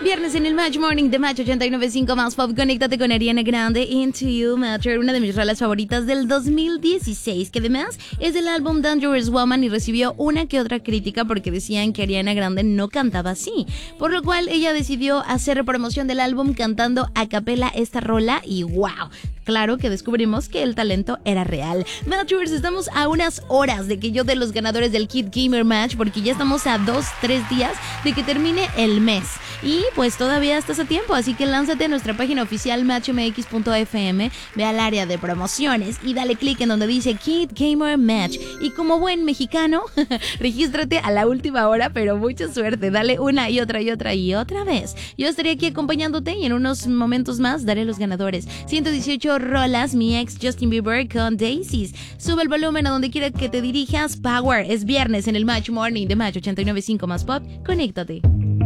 viernes en el Match Morning de Match 89.5 más pop. Conéctate con Ariana Grande, Into You, Matter, una de mis rolas favoritas del 2016, que además es del álbum Dangerous Woman y recibió una que otra crítica porque decían que Ariana Grande no cantaba así, por lo cual ella decidió hacer promoción del álbum cantando a capela esta rola y wow, claro que descubrimos que el talento era real. Matchers, estamos a unas horas de que yo dé los ganadores del Kid Gamer Match, porque ya estamos a 2-3 días de que termine el mes. Y pues todavía estás a tiempo, así que lánzate a nuestra página oficial matchmx.fm, ve al área de promociones y dale clic en donde dice Kid Gamer Match. Y como buen mexicano, regístrate a la última hora, pero mucha suerte, dale una y otra vez. Yo estaré aquí acompañándote y en unos momentos más daré los ganadores. 118 rolas, mi ex Justin Bieber con Daisies. Sube el volumen a donde quiera que te dirijas. Power, es viernes en el Match Morning de Match 89.5 más pop. Conéctate.